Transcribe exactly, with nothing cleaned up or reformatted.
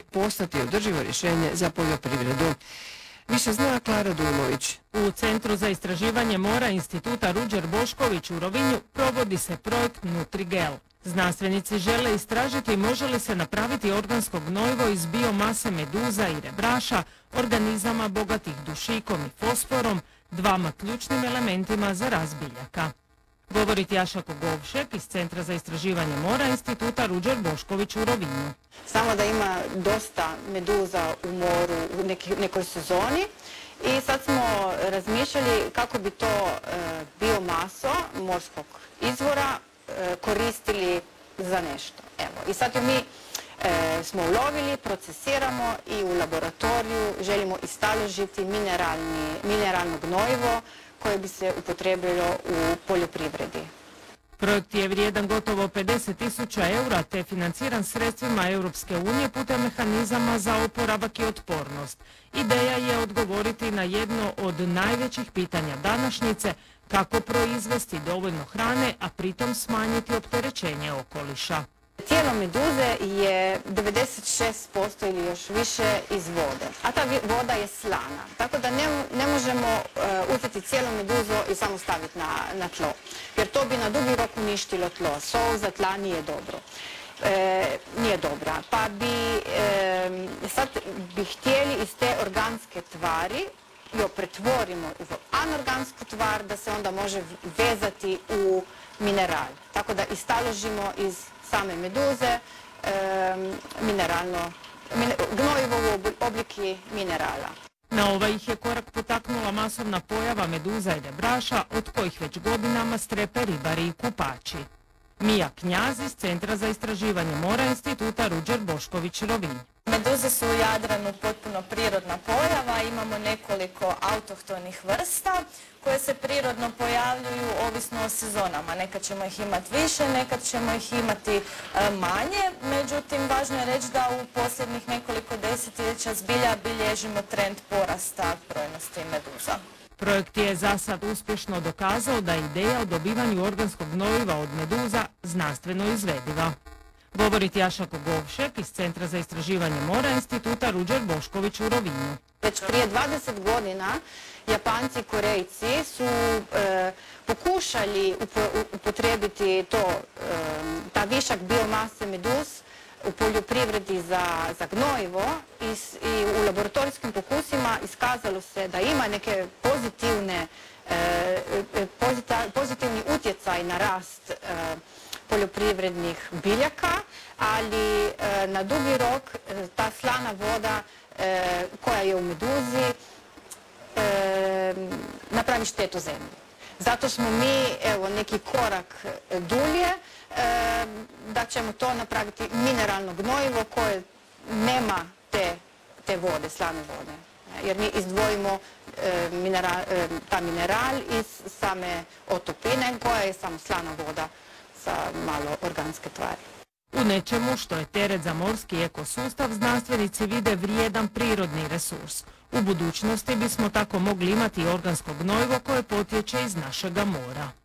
postati održivo rješenje za poljoprivredu. Više zna Klara Dujmović. U Centru za istraživanje mora Instituta Ruđer Bošković u Rovinju provodi se projekt Nutrigel. Znanstvenici žele istražiti može li se napraviti organsko gnojivo iz biomase meduza i rebraša, organizama bogatih dušikom i fosforom, dvama ključnim elementima za rast biljaka. Govori Tjaša Kogovšek iz Centra za istraživanje mora Instituta Ruđer Bošković u Rovinju. Samo da ima dosta meduza u moru u neki, nekoj sezoni i sad smo razmišljali kako bi to e, biomaso morskog izvora e, koristili za nešto. Evo, i sad ju mi e, smo ulovili, procesiramo i u laboratoriju želimo istaložiti mineralni, mineralno gnojivo koje bi se upotrebilo u poljoprivredi. Projekt je vrijedan gotovo pedeset tisuća eura te financiran sredstvima Europske unije putem mehanizama za oporavak i otpornost. Ideja je odgovoriti na jedno od najvećih pitanja današnjice, kako proizvesti dovoljno hrane, a pritom smanjiti opterećenje okoliša. Tijelo meduze je devedeset šest posto ili još više iz vode, a ta voda je slana. Tako da ne, ne možemo uh, uzeti cijelu meduzu i samo staviti na, na tlo, jer to bi na dugi rok uništilo tlo. Sol za tla nije dobro. E, nije dobra. Pa bi e, sad bi htjeli iz te organske tvari jo pretvorimo u anorgansku tvar da se onda može vezati u mineral. Tako da istaložimo iz same meduze e, mineralno, mine, gnojivo u obliki minerala. Na ovaj ih je korak potaknula masovna pojava meduza i rebraša, od kojih već godinama strepe ribari i kupači. Mija Knjaz iz Centra za istraživanje mora Instituta Ruđer Bošković Rovinj. Meduze su u Jadranu potpuno prirodna pojava, imamo nekoliko autohtonih vrsta koje se prirodno pojavljuju ovisno o sezonama. Nekad ćemo ih imati više, nekad ćemo ih imati e, manje, međutim važno je reći da u posljednjih nekoliko desetljeća zbilja bilježimo trend porasta brojnosti meduza. Projekt je za sad uspješno dokazao da je ideja o dobivanju organskog gnojiva od meduza znanstveno izvediva. Govori Tjaša Kogovšek iz Centra za istraživanje mora Instituta Ruđer Bošković u Rovinju. Već prije dvadeset godina Japanci i Korejci su e, pokušali upo, upotrijebiti to, e, ta višak biomase meduz u poljoprivredi za, za gnojivo i, i u laboratorijskim pokusima iskazalo se da ima neke pozitivne, e, pozita, pozitivni utjecaj na rast e, poljoprivrednih biljaka, ali e, na dugi rok e, ta slana voda e, koja je u meduzi e, napravi štetu zemlji. Zato smo mi evo, neki korak dulje e, da ćemo to napraviti mineralno gnojivo koje nema te, te vode, slane vode. Jer mi izdvojimo e, mineral, e, ta mineral iz same otopine koja je samo slana voda sa malo organske tvari. U nečemu što je teret za morski ekosustav znanstvenici vide vrijedan prirodni resurs. U budućnosti bismo tako mogli imati organsko gnojivo koje potječe iz našega mora.